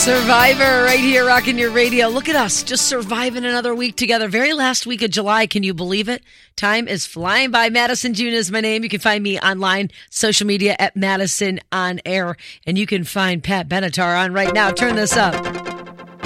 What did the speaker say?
Survivor right here rocking your radio. Look at us just surviving another week together. Very last week of July. Can you believe it? Time is flying by. Madison June is my name. You can find me online, social media at Madison On Air. And you can find Pat Benatar on right now. Turn this up.